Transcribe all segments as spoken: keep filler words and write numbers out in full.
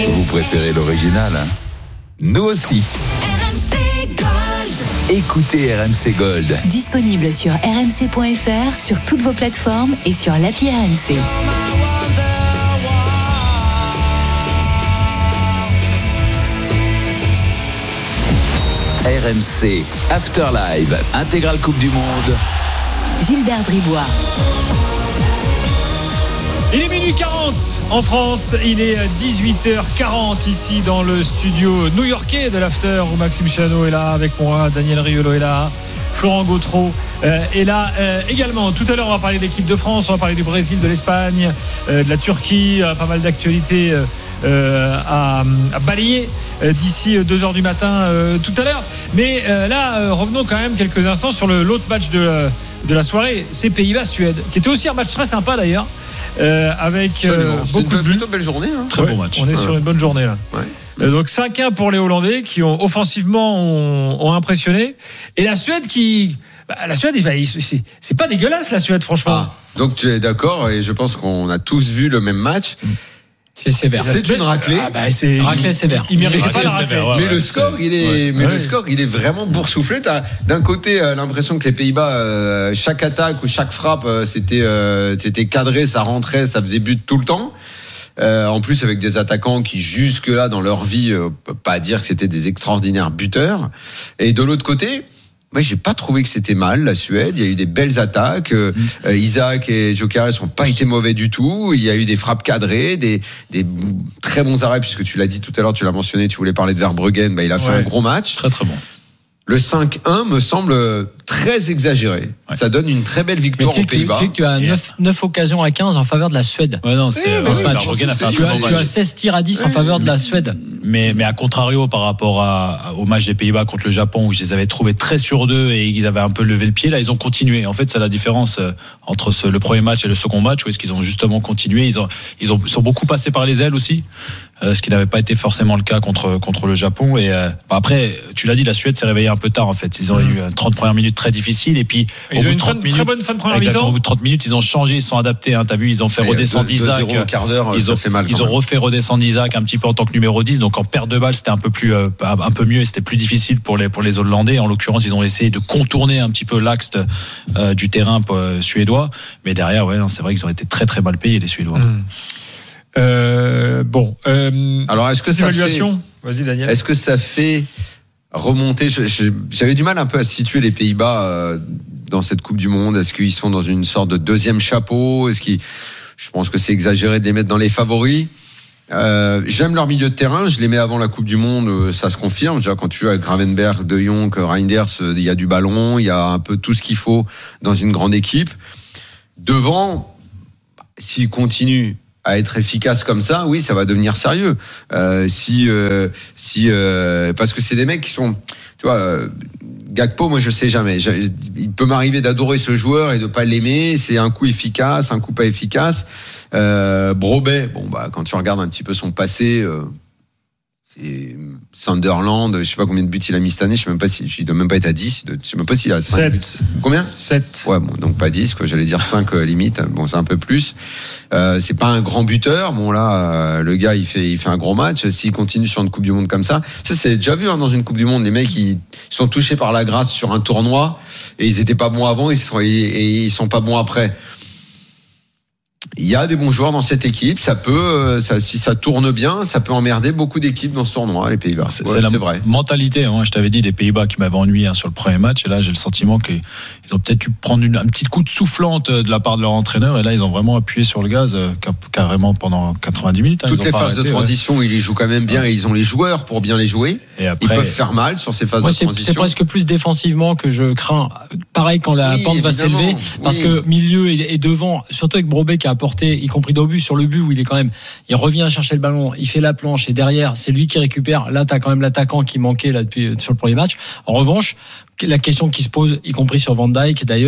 Vous préférez l'original, hein? Nous aussi. R M C Gold. Écoutez R M C Gold. Disponible sur r m c point f r, sur toutes vos plateformes et sur l'appli R M C. R M C Afterlive, intégrale Coupe du Monde. Gilbert Bribois. Il est minuit quarante en France, il est dix-huit heures quarante ici dans le studio new-yorkais de l'After où Maxime Chano est là avec moi, Daniel Riolo est là, Florent Gautreau euh, est là euh, également. Tout à l'heure on va parler de l'équipe de France, on va parler du Brésil, de l'Espagne, euh, de la Turquie, euh, pas mal d'actualités euh, euh, à, à balayer euh, d'ici deux heures du matin euh, tout à l'heure. Mais euh, là euh, revenons quand même quelques instants sur le, l'autre match de, euh, de la soirée, c'est Pays-Bas-Suède, qui était aussi un match très sympa d'ailleurs. Euh, avec euh, beaucoup de buts. Plutôt belle journée. Hein. Très ouais, bon match. On est ouais. sur une bonne journée là. Ouais. Euh, donc cinq un pour les Hollandais qui ont offensivement ont, ont impressionné. Et la Suède qui, bah, la Suède, bah, c'est, c'est pas dégueulasse la Suède franchement. Ah, donc tu es d'accord et je pense qu'on a tous vu le même match. Mmh. C'est sévère. C'est une raclée. Ah bah c'est raclée sévère. Il mérite pas la raclée. Ouais, mais ouais, le score, c'est... il est, ouais. mais ouais. le score, il est vraiment boursouflé. T'as d'un côté euh, l'impression que les Pays-Bas, euh, chaque attaque ou chaque frappe, euh, c'était, euh, c'était cadré, ça rentrait, ça faisait but tout le temps. Euh, en plus avec des attaquants qui jusque là dans leur vie, euh, on peut pas dire que c'était des extraordinaires buteurs. Et de l'autre côté. Moi, j'ai pas trouvé que c'était mal, la Suède. Il y a eu des belles attaques. Euh, mmh. Isaac et Gyökeres n'ont pas été mauvais du tout. Il y a eu des frappes cadrées, des, des très bons arrêts, puisque tu l'as dit tout à l'heure, tu l'as mentionné, tu voulais parler de Verbruggen. Bah, il a fait ouais. un gros match. Très, très bon. Le cinq un me semble très exagéré. Ouais. Ça donne une très belle victoire aux Pays-Bas. Tu sais que tu as neuf occasions à quinze en faveur de la Suède. Ouais, non, c'est, oui, oui, Verbruggen a fait un très bon match. Tu as seize tirs à dix oui. en faveur de la Suède. Mais, mais à contrario, par rapport à, au match des Pays-Bas contre le Japon, où je les avais trouvés très sûrs d'eux et ils avaient un peu levé le pied, là, ils ont continué. En fait, c'est la différence entre ce, le premier match et le second match, où est-ce qu'ils ont justement continué. Ils, ont, ils ont, sont beaucoup passés par les ailes aussi, euh, ce qui n'avait pas été forcément le cas contre, contre le Japon. Et euh, bah après, tu l'as dit, la Suède s'est réveillée un peu tard, en fait. Ils ont mmh. eu trente premières minutes très difficiles, et puis ils au bout de trente minutes, très bonne fin de première mi-temps. Au bout de trente minutes, ils ont changé, ils sont adaptés. Hein, t'as vu, ils ont fait redescendre Isaac. Ils ont fait mal. Ils ont refait redescendre Isaac un petit peu en tant que numéro dix. Donc en perte de balle, c'était un peu plus, euh, un peu mieux, et c'était plus difficile pour les pour les Hollandais. En l'occurrence, ils ont essayé de contourner un petit peu l'axe euh, du terrain euh, suédois. Mais derrière, ouais, non, c'est vrai qu'ils ont été très très mal payés, les Suédois. Mmh. Euh, bon. Euh, Alors est-ce que ça évaluation fait... Vas-y, Daniel. Est-ce que ça fait remonter je, je, J'avais du mal un peu à situer les Pays-Bas euh, dans cette Coupe du Monde. Est-ce qu'ils sont dans une sorte de deuxième chapeau? Est-ce qu'ils... Je pense que c'est exagéré de les mettre dans les favoris. Euh, j'aime leur milieu de terrain, je les mets avant la Coupe du Monde, ça se confirme. Déjà quand tu joues avec Gravenberch, De Jong, Reinders, il y a du ballon, il y a un peu tout ce qu'il faut dans une grande équipe. Devant, s'ils continuent à être efficaces comme ça, oui, ça va devenir sérieux. Euh, si, euh, si, euh, parce que c'est des mecs qui sont, tu vois. Euh, Gakpo, moi je sais jamais. Je, il peut m'arriver d'adorer ce joueur et de pas l'aimer. C'est un coup efficace, un coup pas efficace. Euh, Brobbey, bon bah quand tu regardes un petit peu son passé, euh, c'est Sunderland. Je sais pas combien de buts il a mis cette année. Je sais même pas si il doit même pas être à dix. Je sais même pas s'il a cinq buts. Combien? sept. Ouais, bon donc pas dix quoi. J'allais dire cinq euh, limite. Bon c'est un peu plus. Euh, c'est pas un grand buteur. Bon là, euh, le gars il fait il fait un gros match. S'il continue sur une Coupe du Monde comme ça, ça c'est déjà vu hein, dans une Coupe du Monde. Les mecs ils sont touchés par la grâce sur un tournoi et ils étaient pas bons avant, ils sont et, et ils sont pas bons après. Il y a des bons joueurs dans cette équipe. Ça peut, ça, si ça tourne bien, ça peut emmerder beaucoup d'équipes dans ce tournoi, les Pays-Bas. C'est, ouais, c'est la c'est vrai. mentalité. Hein. Je t'avais dit des Pays-Bas qui m'avaient ennuyé hein, sur le premier match. Et là, j'ai le sentiment qu'ils ont peut-être dû prendre une, un petit coup de soufflante de la part de leur entraîneur. Et là, ils ont vraiment appuyé sur le gaz euh, carrément pendant quatre-vingt-dix minutes. Hein. Toutes les phases arrêté, de transition, ouais. Ils les jouent quand même bien. Ouais. Et ils ont les joueurs pour bien les jouer. Et après, ils peuvent faire mal sur ces phases moi, de c'est, transition. C'est presque plus défensivement que je crains. Pareil quand la oui, pente va s'élever. Parce oui. que milieu et, et devant, surtout avec Brobbey qui a apporté, y compris au but, sur le but où il est quand même, il revient chercher le ballon, il fait la planche et derrière c'est lui qui récupère. Là t'as quand même l'attaquant qui manquait là depuis sur le premier match. En revanche, la question qui se pose, y compris sur Van Dijk d'ailleurs,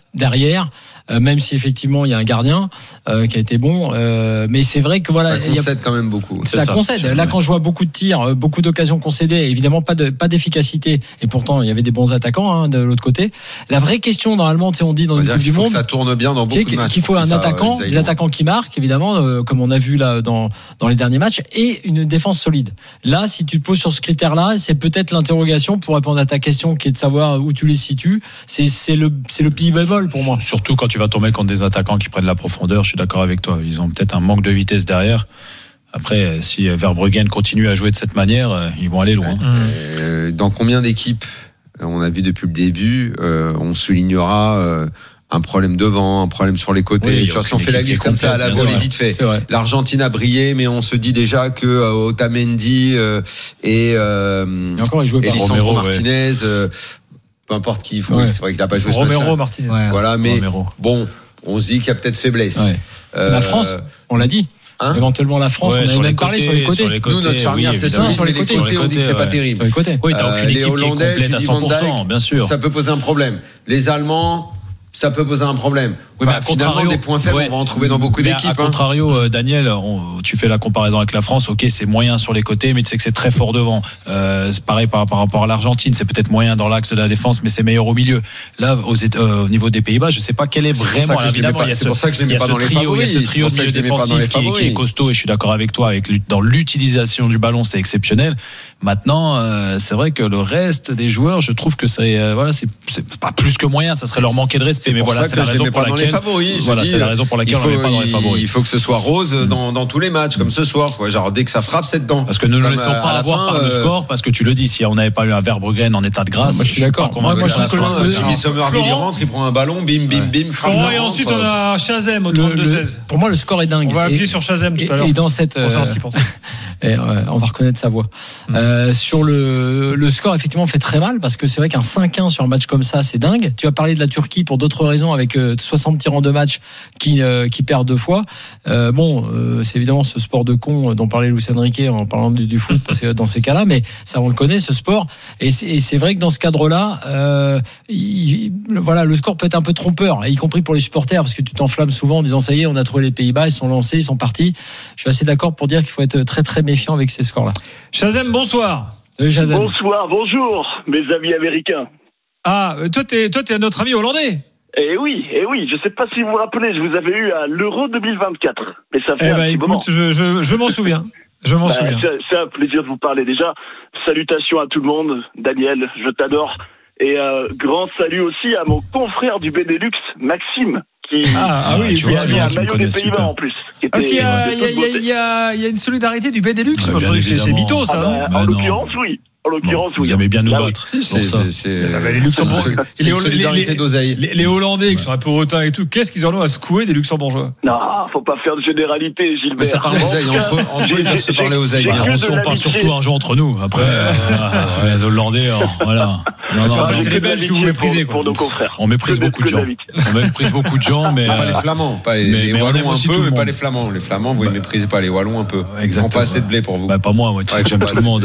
derrière, euh, même si effectivement il y a un gardien euh, qui a été bon. Euh, mais c'est vrai que voilà, ça concède quand même beaucoup. Ça, ça concède. Là, quand je vois beaucoup de tirs, beaucoup d'occasions concédées, évidemment pas de pas d'efficacité. Et pourtant, il y avait des bons attaquants hein, de l'autre côté. La vraie question, normalement, on dit dans on une Coupe du Monde, que ça tourne bien dans beaucoup de matchs. Qu'il faut un ça, attaquant, des attaquants qui marquent, évidemment, euh, comme on a vu là dans dans les derniers matchs, et une défense solide. Là, si tu te poses sur ce critère-là, c'est peut-être l'interrogation pour répondre à ta question, qui est de savoir où tu les situes. C'est c'est le c'est le petit bémol pour moi. Surtout quand tu vas tomber contre des attaquants qui prennent la profondeur, je suis d'accord avec toi. Ils ont peut-être un manque de vitesse derrière. Après, si Verbruggen continue à jouer de cette manière, ils vont aller loin. Euh, dans combien d'équipes, on a vu depuis le début, euh, on soulignera euh, un problème devant, un problème sur les côtés. Oui, si on fait la liste comme ça à la volée vite fait. L'Argentine a brillé, mais on se dit déjà que euh, Otamendi euh, et, euh, et encore, il jouait et pas. Lisandro Romero, Martinez. Euh, peu importe qui il faut, ouais. c'est vrai qu'il n'a pas joué Romero ce match-là. Martinez. Ouais. Voilà, mais Romero. bon, on se dit qu'il y a peut-être faiblesse. Ouais. Euh, La France, on l'a dit. Hein Éventuellement la France, Ouais, on avait sur même les parlé côtés, sur les côtés. sur les côtés, Nous, notre charnière, oui, c'est évidemment. ça. sur les côtés, côtés, on dit que c'est pas ouais. terrible. Sur les côtés. Oui, t'as Euh, aucune les équipe qui est Hollandais, complète tu à dis cent Van pour Dijk, cent, bien sûr. ça peut poser un problème. Les Allemands, ça peut poser un problème. Oui, Enfin, mais à finalement, contrario, des points faibles, ouais. on va en trouver dans beaucoup Mais d'équipes. À contrario, euh, Daniel, on, tu fais la comparaison avec la France. Ok, c'est moyen sur les côtés, mais tu sais que c'est très fort devant. Euh, c'est pareil par, par rapport à l'Argentine. C'est peut-être moyen dans l'axe de la défense, mais c'est meilleur au milieu. Là, aux, euh, au niveau des Pays-Bas, je sais pas quel est, C'est pour vraiment. ça que je les mets Évidemment, pas- il y a c'est ce, pour ça que je les il y mets a pas ce dans les trio, favoris. il y a ce trio C'est pour de ça que milieu je les mets pas dans les défensif qui, qui est favoris. costaud. Et je suis d'accord avec toi. Avec dans l'utilisation du ballon, c'est exceptionnel. Maintenant, euh, c'est vrai que le reste des joueurs, je trouve que c'est euh, voilà, c'est, c'est pas plus que moyen. Ça serait leur manquer de respect. C'est Mais pour voilà, ça c'est que la je les raison mets pour pas dans les laquelle. favoris. Je Voilà, dis, c'est la raison pour laquelle il on les met faut- pas dans les favoris. Il faut que ce soit rose dans, dans tous les matchs, comme ce soir. Quoi. Genre, dès que ça frappe, c'est dedans. Parce que ne nous Comme, laissons euh, pas à la avoir fin, par le euh, score, parce que tu le dis, si on n'avait pas eu un Verbruggen en état de grâce, Moi, je suis d'accord. pas Moi, moi, je convaincu. trouve que le- Jimmy Somerville, il rentre, il prend un ballon, bim, bim, bim, frappe. Florent, ça et rentre. ensuite on a Shazem au Le- trente-deux le- seize. pour moi, le score est dingue. On va appuyer Et- sur Shazem tout et, à l'heure. et dans cette, Pour savoir euh, ce qu'il pense. et, euh, on va reconnaître sa voix. Mm. Euh, sur le, le score, effectivement, fait très mal parce que c'est vrai qu'un cinq un sur un match comme ça, c'est dingue. Tu as parlé de la Turquie pour d'autres raisons avec euh, soixante tirs en deux matchs qui, euh, qui perdent deux fois. Euh, bon, euh, c'est évidemment ce sport de con dont parlait Luis Enrique en parlant du, du foot parce que dans ces cas-là, mais ça on le connaît ce sport. Et c'est, et c'est vrai que dans ce cadre-là, euh, il, voilà, le score peut être un peu trompeur, y compris pour les supporters parce que tu t'enflammes souvent en disant ça y est, on a trouvé les Pays-Bas, ils sont lancés, ils sont partis. Je suis assez d'accord pour dire qu'il faut être très très méfiant avec ces scores-là. Shazem, bonsoir. Salut Shazem. Bonsoir, bonjour, mes amis américains. Ah, euh, toi, t'es, toi, t'es notre ami hollandais. Eh oui, eh oui, je sais pas si vous vous rappelez, je vous avais eu à l'Euro deux mille vingt-quatre. Mais ça fait Eh un ben, petit écoute, moment. je, je, je m'en souviens. Je m'en Bah, souviens. c'est, c'est un plaisir de vous parler déjà. Salutations à tout le monde. Daniel, je t'adore. Et euh, grand salut aussi à mon confrère du Benelux, Maxime, qui Ah, ah oui, tu qui vois, a c'est mis bien un qu'il me maillot des connaisse, Pays-Bas super. en plus. qui Parce était qu'il y a, de il y, a, toute il y a- beauté. il y a- il y a une solidarité du Benelux. Ah, Moi, je bien trouve que c'est, c'est évidemment. mytho, ça. Ah non bah, Mais en non. l'occurrence, oui. En Bon, l'occurrence, vous oui. aimez bien nous Là, oui. battre. C'est, C'est pour ça. c'est, c'est, Ah bah, les Luxembourgeois. c'est, Et c'est les- une solidarité les- d'oseille. Les, les Hollandais qui sont un peu hautains et tout, qu'est-ce qu'ils en ont à secouer des Luxembourgeois? Non, faut pas faire de généralité, Gilbert. Mais ça parle En oseille. tout cas, Entre eux, entre eux, ils peuvent se j'ai- parler oseille. j'ai Bah, que on, de se- on parle l'amitié. surtout un jeu entre nous. Après, euh, les Hollandais, euh, voilà. Non, Parce non, qu'en fait, non. c'est les Belges que vous méprisez, pour, quoi. pour nos confrères. On méprise Que de- beaucoup de que gens. d'amitié. On méprise beaucoup de gens, mais Pas les euh, Flamands, pas les, mais- les mais on aime Wallons un aussi tout peu, le mais pas monde. les Flamands. Les Flamands, vous les Bah, méprisez pas, les Wallons un peu. Ils font exactement. pas assez de blé pour vous. bah, pas moi, moi, tu sais Ouais, que j'aime pas tout le assez. monde.